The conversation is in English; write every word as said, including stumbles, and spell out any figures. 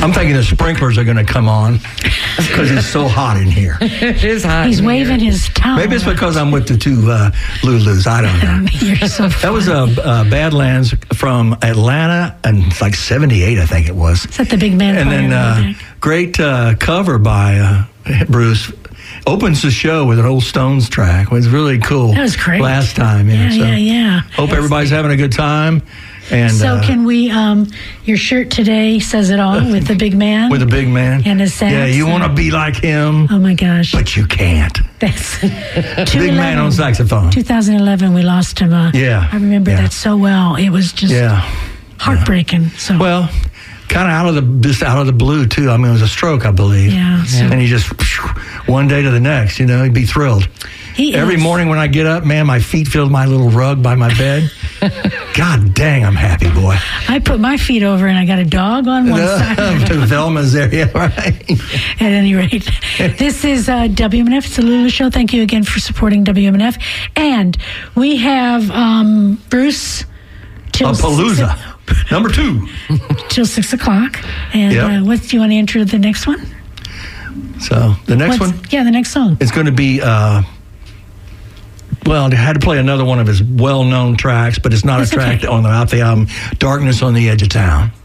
I'm thinking the sprinklers are going to come on because it's so hot in here. It is hot. He's waving here. his towel. Maybe it's because I'm with the two uh, Lulus. I don't know. You're so That was a uh, uh, Badlands from Atlanta, and it's like seventy-eight, I think it was. Is that the big man? And then uh, great uh, cover by uh, Bruce. Opens the show with an old Stones track. It was really cool. That was great. Last time, yeah. Yeah, so yeah, yeah. Hope everybody's having a good time. And So uh, can we, um, your shirt today says it all with the big man. with a big man. And his sax. Yeah, you want to be like him, Oh my gosh. but you can't. That's Big man on saxophone. twenty eleven, we lost him. Uh, Yeah, I remember yeah. that so well. It was just Yeah. heartbreaking. So Well, kind of out of the just out of the blue too. I mean, it was a stroke, I believe. Yeah, so- And he just one day to the next, you know, he'd be thrilled. he Every is- morning when I get up, man, my feet feel my little rug by my bed. God dang, I'm happy, boy. I put my feet over and I got a dog on one side. Velma's there, yeah, right. At any rate, this is uh, W M N F. It's the Lulu Show. Thank you again for supporting W M N F. And we have um, Bruce till A palooza. Six, Number two. till six o'clock. And Yep. uh, what do you want to enter the next one? So the next What's- one, Yeah, the next song. it's going to be, uh, well, I had to play another one of his well-known tracks, but it's not That's a track okay. on the, off the album, Darkness on the Edge of Town.